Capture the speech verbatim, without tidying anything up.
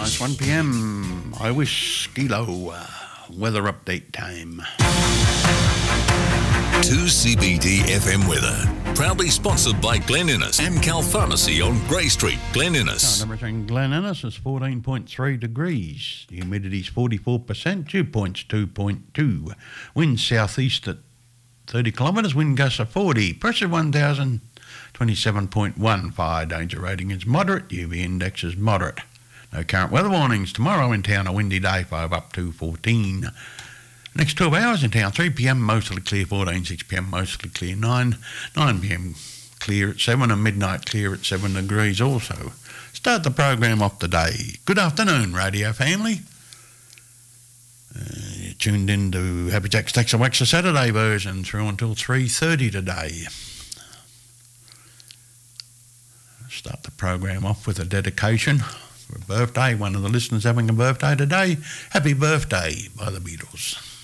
Almost one p m. I wish Kilo uh, weather update time. two C B D F M weather. Proudly sponsored by Glen Innes, Amcal Pharmacy on Grey Street, Glen Innes. Temperature in Glen Innes is fourteen point three degrees. The humidity is forty-four percent, dew point's two point two. Wind southeast at thirty kilometres, wind gusts of forty. Pressure one thousand twenty-seven point one. Fire danger rating is moderate. U V index is moderate. No current weather warnings. Tomorrow in town a windy day, five up to fourteen. Next twelve hours in town, three p m mostly clear, fourteen, six p m mostly clear, nine, nine p m clear at seven, and midnight clear at seven degrees also. Start the program off today. Good afternoon, radio family. Uh, you're tuned in to Happy Jack's Tax and Wax, the Saturday version, through until three thirty today. Start the program off with a dedication for a birthday. One of the listeners having a birthday today. Happy birthday by the Beatles.